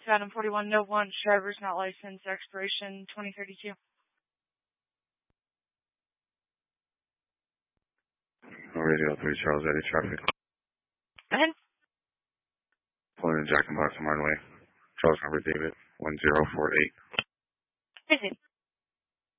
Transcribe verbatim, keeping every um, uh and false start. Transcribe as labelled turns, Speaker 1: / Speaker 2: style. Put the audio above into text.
Speaker 1: to Adam forty-one, no one, driver's not licensed, expiration twenty thirty-two.
Speaker 2: Radio three, Charles Eddie, traffic.
Speaker 1: Go ahead.
Speaker 2: Pulling in Jack in Box, Martin Way. Charles number David, one zero four eight.
Speaker 1: Busy.